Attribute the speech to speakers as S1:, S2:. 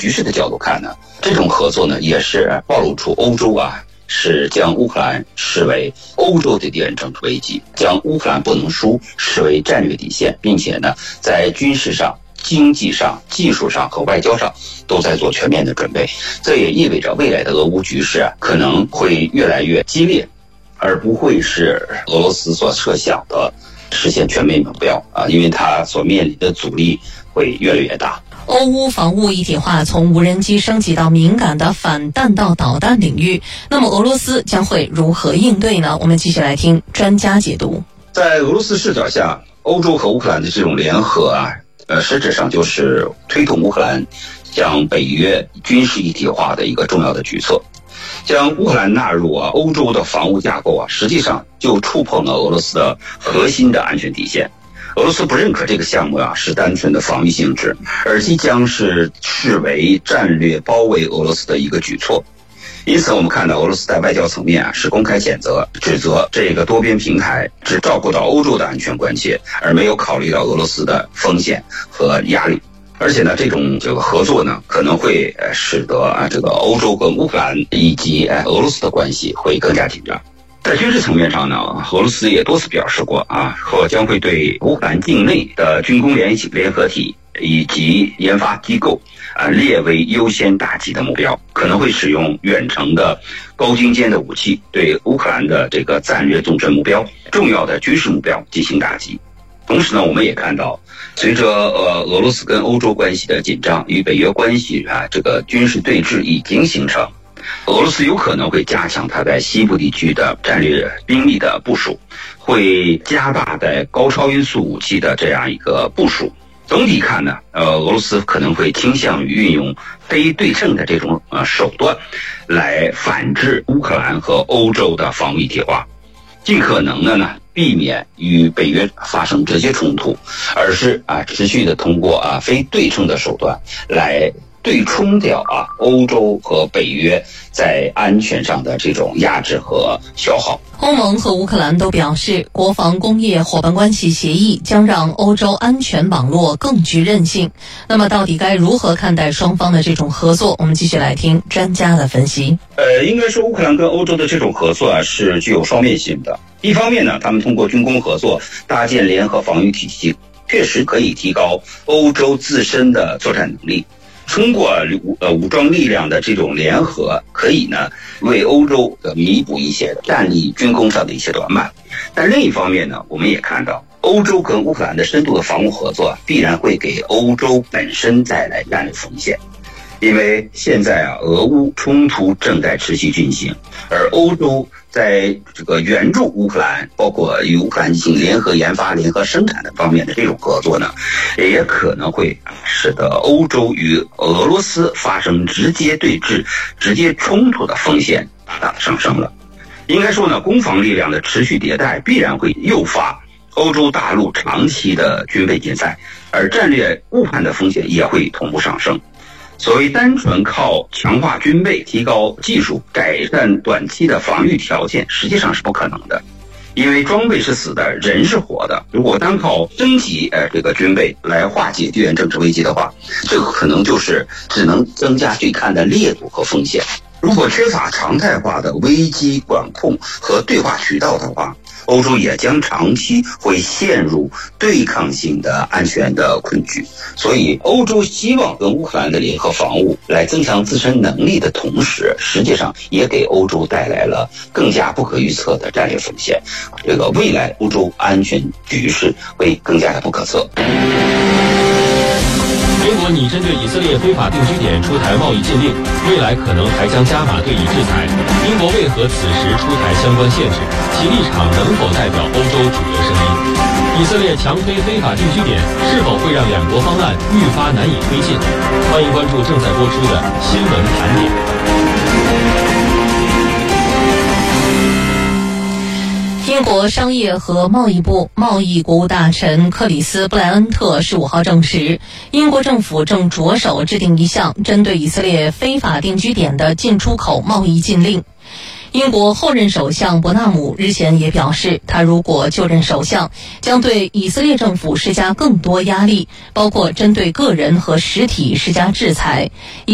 S1: 局势的角度看呢，这种合作呢也是暴露出欧洲是将乌克兰视为欧洲的地缘政治危机，将乌克兰不能输视为战略底线，并且呢在军事上、经济上、技术上和外交上都在做全面的准备。这也意味着未来的俄乌局势可能会越来越激烈，而不会是俄罗斯所设想的实现全面目标因为它所面临的阻力会越来越大。
S2: 欧乌防务一体化从无人机升级到敏感的反弹道导弹领域，那么俄罗斯将会如何应对呢？我们继续来听专家解读。
S1: 在俄罗斯视角下，欧洲和乌克兰的这种联合实质上就是推动乌克兰向北约军事一体化的一个重要的举措。将乌克兰纳入欧洲的防务架构实际上就触碰了俄罗斯的核心的安全底线。俄罗斯不认可这个项目是单纯的防御性质，而即将是视为战略包围俄罗斯的一个举措。因此我们看到俄罗斯在外交层面是公开谴责，指责这个多边平台只照顾到欧洲的安全关切，而没有考虑到俄罗斯的风险和压力。而且呢，这个合作呢，可能会使得这个欧洲跟乌克兰以及俄罗斯的关系会更加紧张。在军事层面上呢，俄罗斯也多次表示过将会对乌克兰境内的军工联合体以及研发机构列为优先打击的目标，可能会使用远程的高精尖的武器对乌克兰的这个战略纵深目标、重要的军事目标进行打击。同时呢，我们也看到，随着俄罗斯跟欧洲关系的紧张，与北约关系这个军事对峙已经形成，俄罗斯有可能会加强它在西部地区的战略兵力的部署，会加大在高超音速武器的这样一个部署。总体看呢，俄罗斯可能会倾向于运用非对称的这种手段来反制乌克兰和欧洲的防御一体化，尽可能的呢避免与北约发生直接冲突，而是持续的通过非对称的手段来对冲掉欧洲和北约在安全上的这种压制和消耗。
S2: 欧盟和乌克兰都表示，国防工业伙伴关系协议将让欧洲安全网络更具韧性。那么到底该如何看待双方的这种合作？我们继续来听专家的分析。
S1: 应该说乌克兰跟欧洲的这种合作是具有双面性的。一方面呢，他们通过军工合作搭建联合防御体系，确实可以提高欧洲自身的作战能力。通过武装力量的这种联合，可以呢为欧洲弥补一些战力军工上的一些短板。但另一方面呢，我们也看到欧洲跟乌克兰的深度的防务合作必然会给欧洲本身带来战略风险。因为现在俄乌冲突正在持续进行，而欧洲在这个援助乌克兰，包括与乌克兰进行联合研发、联合生产的方面的这种合作呢，也可能会使得欧洲与俄罗斯发生直接对峙、直接冲突的风险大大的上升了。应该说呢，攻防力量的持续迭代必然会诱发欧洲大陆长期的军备竞赛，而战略误判的风险也会同步上升。所谓单纯靠强化军备、提高技术、改善短期的防御条件，实际上是不可能的。因为装备是死的，人是活的。如果单靠升级这个军备来化解地缘政治危机的话，这个可能就是只能增加对抗的烈度和风险。如果缺乏常态化的危机管控和对话渠道的话，欧洲也将长期会陷入对抗性的安全的困局。所以欧洲希望跟乌克兰的联合防务来增强自身能力的同时，实际上也给欧洲带来了更加不可预测的战略风险。这个未来欧洲安全局势会更加的不可测。
S3: 美国拟针对以色列非法定居点出台贸易禁令，未来可能还将加码对以制裁。英国为何此时出台相关限制？其立场能否代表欧洲主流声音？以色列强推非法定居点，是否会让两国方案愈发难以推进？欢迎关注正在播出的新闻盘点。
S2: 英国商业和贸易部贸易国务大臣克里斯·布莱恩特15号证实，英国政府正着手制定一项针对以色列非法定居点的进出口贸易禁令。英国后任首相伯纳姆日前也表示，他如果就任首相，将对以色列政府施加更多压力，包括针对个人和实体施加制裁。